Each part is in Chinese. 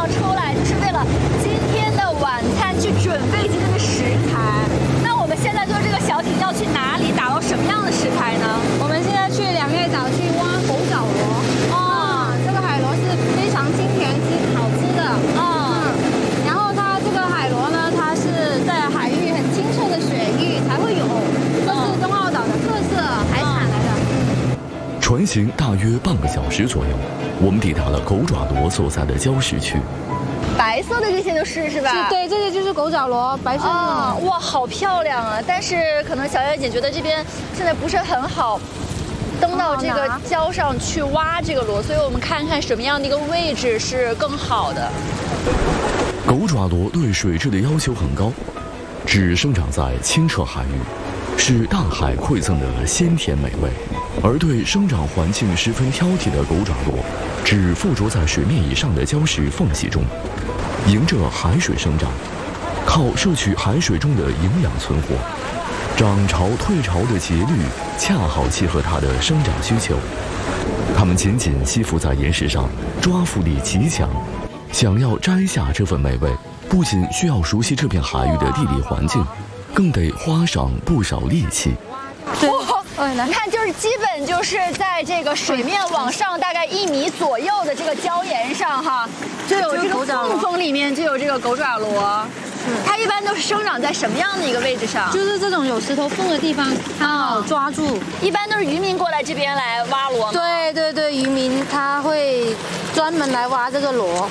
出来，就是为了今天的晚餐去准备今天的食材。那我们现在坐这个小艇要去哪里打捞什么样的食材呢？ 我们现在去两叶岛去挖狗爪螺。哦，这个海螺是非常清甜、好吃的。然后它这个海螺呢，它是在海域很清澈的水域才会有，这是东澳岛的特色海产来的。 船行大约半个小时左右，我们抵达了狗爪螺所在的礁石区。 白色的这些是吧？ 对，这些就是狗爪螺，白色的。 哇，好漂亮啊！但是可能小燕姐觉得这边现在不是很好登到这个礁上去挖这个螺，所以我们看看什么样的一个位置是更好的。 狗爪螺对水质的要求很高，只生长在清澈海域，是大海馈赠的鲜甜美味。而对生长环境十分挑剔的狗爪螺，只附着在水面以上的礁石缝隙中，迎着海水生长，靠摄取海水中的营养存活。涨潮退潮的节律恰好契合它的生长需求。它们紧紧吸附在岩石上，抓附力极强。想要摘下这份美味，不仅需要熟悉这片海域的地理环境，更得花上不少力气。 你看，就是基本就是在这个水面往上大概1米左右的这个礁岩上哈，就有这个缝缝里面就有这个狗爪螺。它一般都是生长在什么样的一个位置上？ 就是这种有石头缝的地方，它好抓住。 一般都是渔民过来这边来挖螺吗？ 对，渔民他会专门来挖这个螺。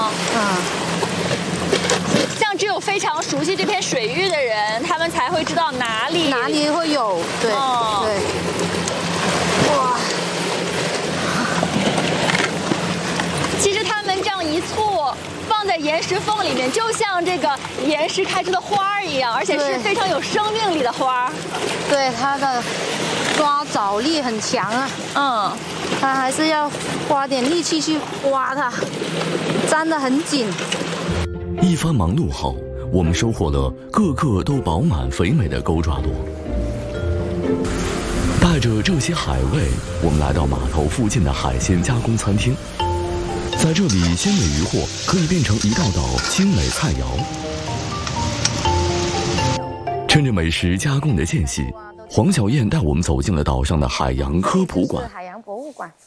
像只有非常熟悉这片水域的人，他们才会知道哪里会有。对。哇！ 其实他们这样一簇放在岩石缝里面，就像这个岩石开出的花儿一样，而且是非常有生命力的花。 对，它的抓藻力很强啊。它还是要花点力气去挖它，粘得很紧。 一番忙碌后，我们收获了个个都饱满肥美的狗爪螺。带着这些海味，我们来到码头附近的海鲜加工餐厅。在这里，鲜美渔获可以变成一道道精美菜肴。趁着美食加工的间隙，黄小燕带我们走进了岛上的海洋科普馆。 海洋博物馆。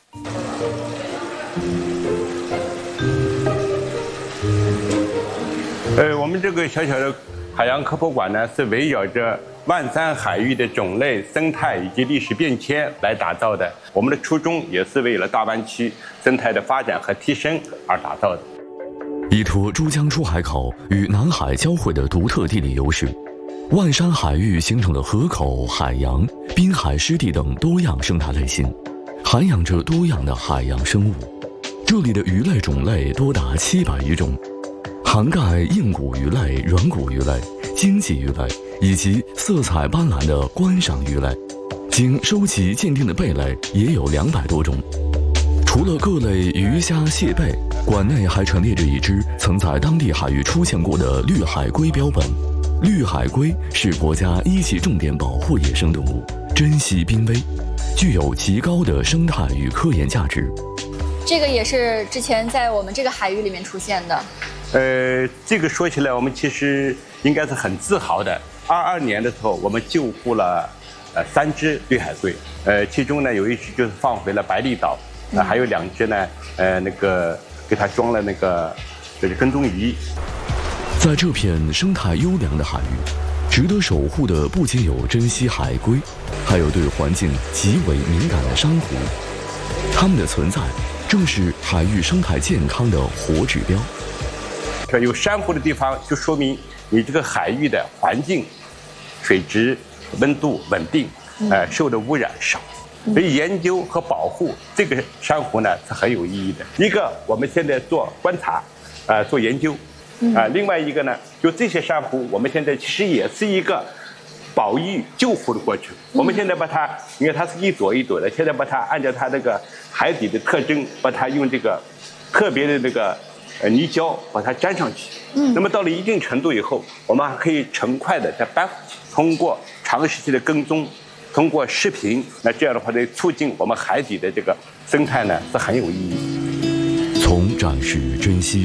我们这个小小的海洋科普馆呢，是围绕着万山海域的种类、生态以及历史变迁来打造的。我们的初衷也是为了大湾区生态的发展和提升而打造的。 依托珠江出海口与南海交汇的独特地理优势，万山海域形成了河口、海洋、滨海湿地等多样生态类型，涵养着多样的海洋生物。这里的鱼类种类多达700余种，涵盖硬骨鱼类、软骨鱼类、经济鱼类以及色彩斑斓的观赏鱼类。经收集鉴定的贝类也有200多种。除了各类鱼虾蟹贝，馆内还陈列着一只曾在当地海域出现过的绿海龟标本。绿海龟是国家1级重点保护野生动物，珍稀濒危，具有极高的生态与科研价值。 这个也是之前在我们这个海域里面出现的。 这个说起来，我们其实应该是很自豪的。22年的时候，我们救护了3只绿海龟，其中呢有一只就是放回了白鹂岛，还有2只呢，给它装了就是跟踪仪。 在这片生态优良的海域，值得守护的不仅有珍稀海龟，还有对环境极为敏感的珊瑚。它们的存在正是海域生态健康的活指标。 有珊瑚的地方，就说明你这个海域的环境、水质、温度稳定，受的污染少。所以研究和保护这个珊瑚呢是很有意义的。一个，我们现在做观察，做研究，另外一个呢，就这些珊瑚，我们现在其实也是一个保育救护的过程。我们现在把它，因为它是一朵一朵的，现在把它按照它这个海底的特征，把它用这个特别的泥胶把它粘上去。那么到了一定程度以后，我们还可以成块的再搬回去。通过长时期的跟踪，通过视频，那这样的话呢，促进我们海底的这个生态呢是很有意义。 从展示珍稀